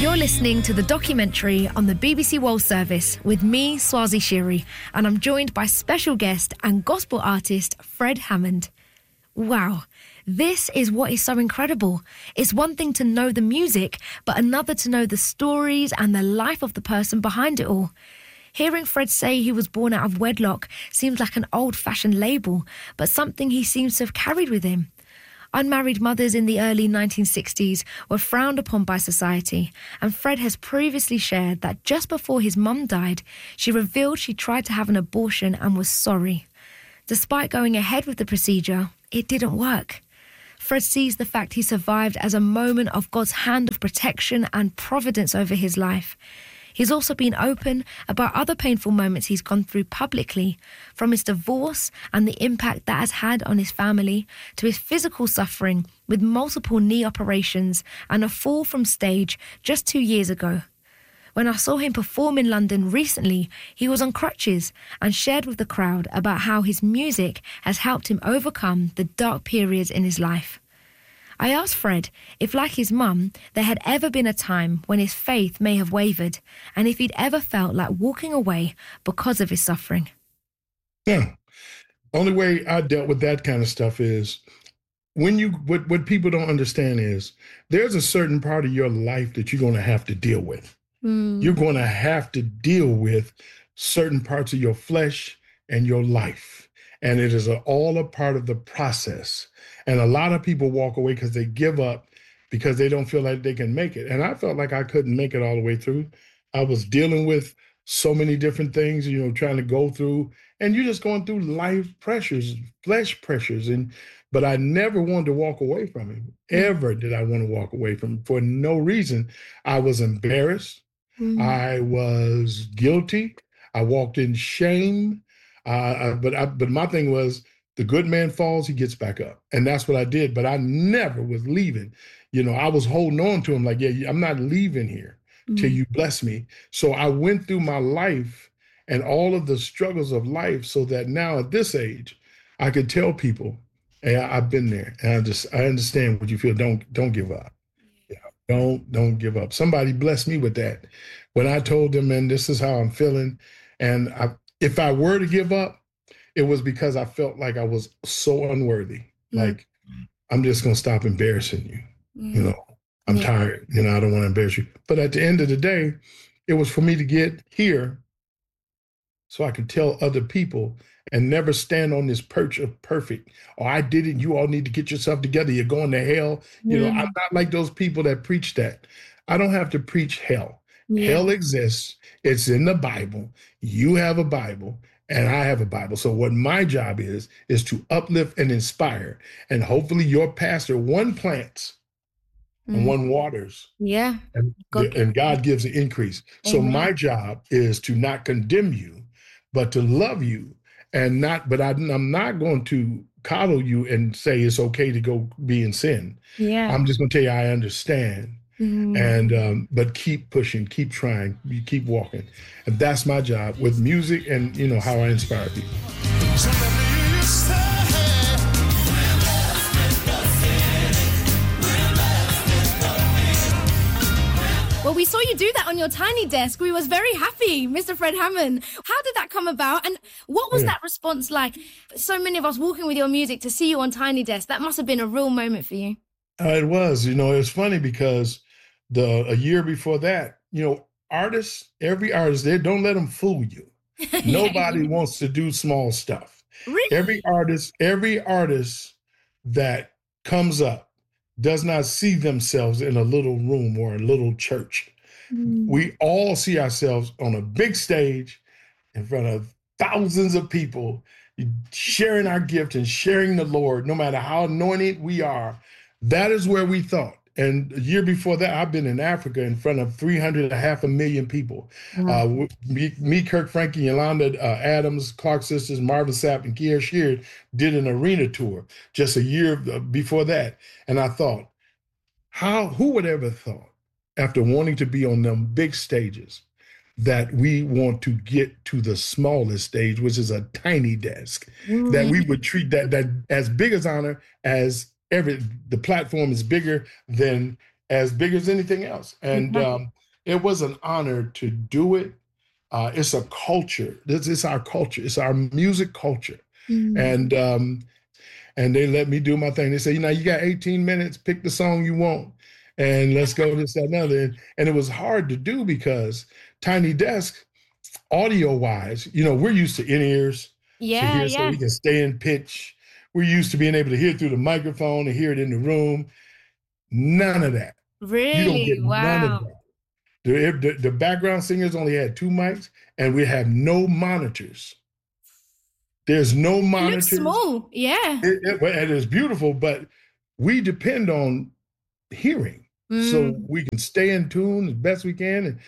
You're listening to the documentary on the BBC World Service with me, Swazi Shiri, and I'm joined by special guest and gospel artist Fred Hammond. Wow, this is what is so incredible. It's one thing to know the music, but another to know the stories and the life of the person behind it all. Hearing Fred say he was born out of wedlock seems like an old-fashioned label, but something he seems to have carried with him. Unmarried mothers in the early 1960s were frowned upon by society, and Fred has previously shared that just before his mum died, she revealed she tried to have an abortion and was sorry. Despite going ahead with the procedure, it didn't work. Fred sees the fact he survived as a moment of God's hand of protection and providence over his life. He's also been open about other painful moments he's gone through publicly, from his divorce and the impact that has had on his family, to his physical suffering with multiple knee operations and a fall from stage just 2 years ago. When I saw him perform in London recently, he was on crutches and shared with the crowd about how his music has helped him overcome the dark periods in his life. I asked Fred if, like his mum, there had ever been a time when his faith may have wavered, and if he'd ever felt like walking away because of his suffering. Yeah. Only way I dealt with that kind of stuff is what people don't understand is there's a certain part of your life that you're going to have to deal with. You're going to have to deal with certain parts of your flesh and your life. And it is all a part of the process. And a lot of people walk away because they give up because they don't feel like they can make it. And I felt like I couldn't make it all the way through. I was dealing with so many different things, trying to go through, and you're just going through life pressures, flesh pressures. But I never wanted to walk away from him. Ever did I want to walk away from him for no reason. I was embarrassed. I was guilty. I walked in shame. But my thing was, the good man falls, he gets back up. And that's what I did. But I never was leaving. I was holding on to him like, yeah, I'm not leaving here till you bless me. So I went through my life and all of the struggles of life so that now at this age, I could tell people, hey, I've been there. And I understand what you feel. Don't give up. Yeah, don't give up. Somebody blessed me with that. When I told them, man, this is how I'm feeling. And if I were to give up, it was because I felt like I was so unworthy. Like, I'm just going to stop embarrassing you. I'm tired. I don't want to embarrass you. But at the end of the day, it was for me to get here so I could tell other people and never stand on this perch of perfect. Oh, I did it. You all need to get yourself together. You're going to hell. I'm not like those people that preach that. I don't have to preach hell. Hell exists. It's in the Bible. You have a Bible and I have a Bible. So what my job is to uplift and inspire. And hopefully your pastor, one plants and one waters. Yeah. And God gives the increase. Amen. So my job is to not condemn you, but to love you and I'm not going to coddle you and say it's okay to go be in sin. Yeah. I'm just going to tell you, I understand. And but keep pushing, keep trying, you keep walking. And that's my job with music and how I inspire people. Well, we saw you do that on your tiny desk. We was very happy, Mr. Fred Hammond. How did that come about? And what was that response like? So many of us walking with your music to see you on tiny desk. That must have been a real moment for you. It was. It's funny because a year before that, every artist, they don't let them fool you. Nobody wants to do small stuff. Really? Every artist that comes up does not see themselves in a little room or a little church. We all see ourselves on a big stage in front of thousands of people, sharing our gift and sharing the Lord, no matter how anointed we are. That is where we thought. And a year before that, I've been in Africa in front of 500,000 people. Me, Kirk Franklin, Yolanda Adams, Clark Sisters, Marvin Sapp, and Kier Sheard did an arena tour just a year before that. And I thought, who would ever thought, after wanting to be on them big stages, that we want to get to the smallest stage, which is a tiny desk, that we would treat that as big as honor as the platform is bigger than as big as anything else. And Yeah. it was an honor to do it. It's a culture. This is our culture. It's our music culture. Mm. And they let me do my thing. They say, you got 18 minutes, pick the song you want, and let's go this, that, and other. And it was hard to do because Tiny Desk, audio wise, we're used to in-ears to Yeah, hear so yeah. we can stay in pitch. We're used to being able to hear through the microphone and hear it in the room. None of that. You don't get Really? none of Wow. that. The background singers only had 2 mics, and we have no monitors. There's no It looks monitors. small. Yeah. It is beautiful, but we depend on hearing so Mm. we can stay in tune as best we can.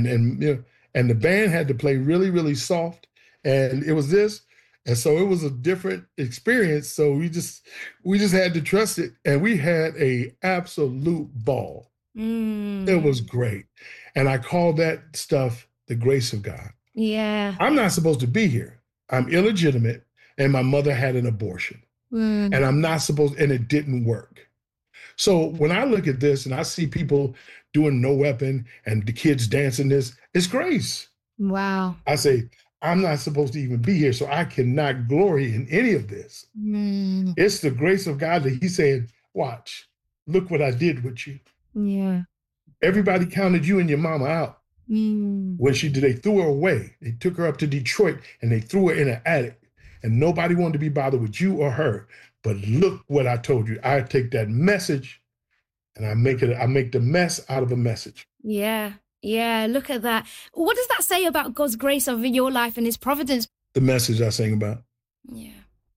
And the band had to play really, really soft. And it was this. And so it was a different experience. So we just had to trust it. And we had a absolute ball. It was great. And I call that stuff the grace of God. Yeah. I'm not supposed to be here. I'm illegitimate, and my mother had an abortion. And I'm not supposed, and it didn't work. So when I look at this and I see people doing No Weapon and the kids dancing this, it's grace. Wow. I say, I'm not supposed to even be here, so I cannot glory in any of this. It's the grace of God that he said, watch, look what I did with you. Yeah. Everybody counted you and your mama out. When they threw her away. They took her up to Detroit and they threw her in an attic. And nobody wanted to be bothered with you or her. But look what I told you. I take that message and I make the mess out of a message. Yeah. Yeah. Look at that. What does that say about God's grace over your life and his providence? The message I sing about. Yeah.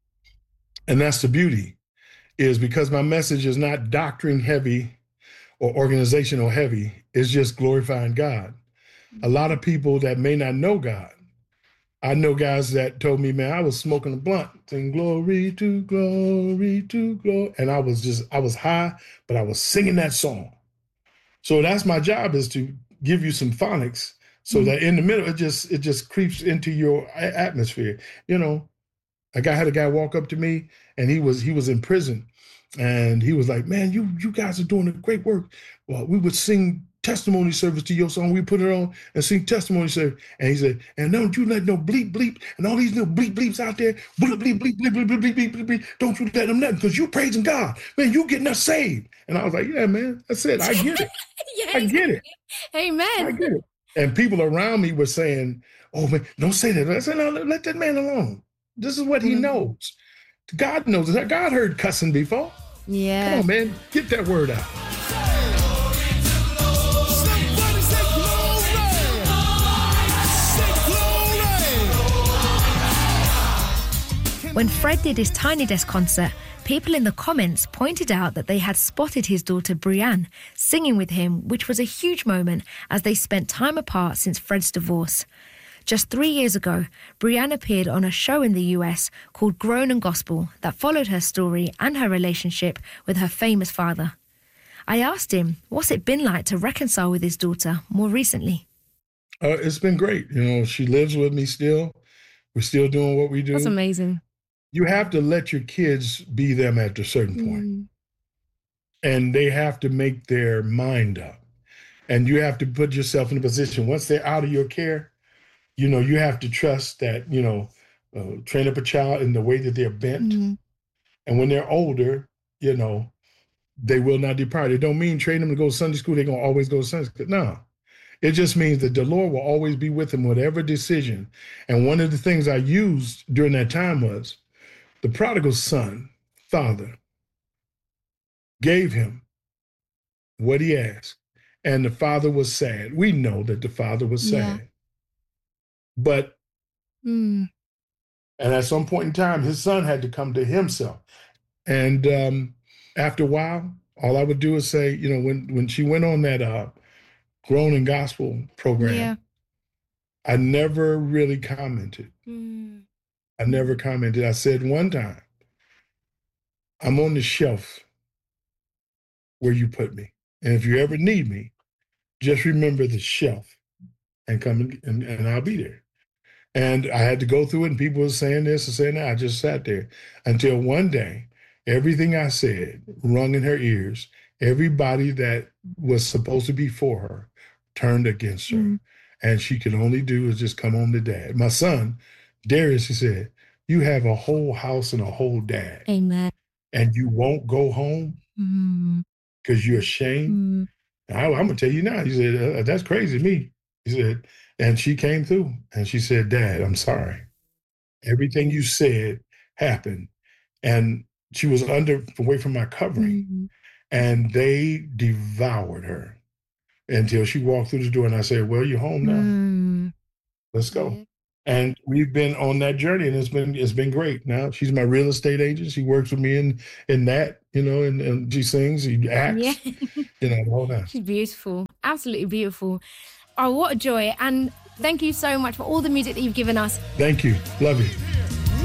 And that's the beauty, is because my message is not doctrine heavy or organizational heavy. It's just glorifying God. A lot of people that may not know God, I know guys that told me, man, I was smoking a blunt, saying glory to glory to glory. And I was high, but I was singing that song. So that's my job, is to give you some phonics so that in the middle, it just creeps into your atmosphere. I had a guy walk up to me, and he was in prison, and he was like, man, you guys are doing a great work. Well, we would sing testimony service to your song. We put it on and sing testimony service. And he said, and don't you let no bleep bleep and all these little bleep bleeps out there, bleep bleep bleep bleep bleep bleep bleep bleep bleep. Don't you let them nothing, because you praising God. Man, you getting us saved. And I was like, yeah, man, that's it. I get it. Yeah, I get it. Amen. I get it. And people around me were saying, oh man, don't say that. I said, no, let that man alone. This is what he knows. God knows that. God heard cussing before. Yeah. Come on, man. Get that word out. When Fred did his Tiny Desk concert, people in the comments pointed out that they had spotted his daughter Brianne singing with him, which was a huge moment as they spent time apart since Fred's divorce. Just 3 years ago, Brianne appeared on a show in the US called Grown and Gospel that followed her story and her relationship with her famous father. I asked him, what's it been like to reconcile with his daughter more recently? It's been great. She lives with me still. We're still doing what we do. That's amazing. You have to let your kids be them at a certain point. And they have to make their mind up. And you have to put yourself in a position, once they're out of your care, you have to trust that, train up a child in the way that they're bent. And when they're older, they will not depart. It don't mean train them to go to Sunday school, they're going to always go to Sunday school. No. It just means that the Lord will always be with them, whatever decision. And one of the things I used during that time was, the prodigal son, father, gave him what he asked, and the father was sad. We know that the father was sad. But, and at some point in time, his son had to come to himself. And after a while, all I would do is say, when she went on that Grown and Gospel program, I never really commented. I never commented. I said one time, I'm on the shelf where you put me. And if you ever need me, just remember the shelf and come and I'll be there. And I had to go through it, and people were saying this and saying that. I just sat there until one day, everything I said rung in her ears, Everybody that was supposed to be for her turned against her. And she could only do is just come home to dad. My son, Darius, he said, you have a whole house and a whole dad. Amen. And you won't go home because you're ashamed. I'm going to tell you now. He said, that's crazy to me. He said, and she came through and she said, Dad, I'm sorry. Everything you said happened. And she was away from my covering. And they devoured her until she walked through the door. And I said, well, you're home now. Let's go. Yeah. And we've been on that journey, and it's been great. Now she's my real estate agent. She works with me in that, and she sings, she acts, all that. She's beautiful, absolutely beautiful. Oh, what a joy! And thank you so much for all the music that you've given us. Thank you, love you.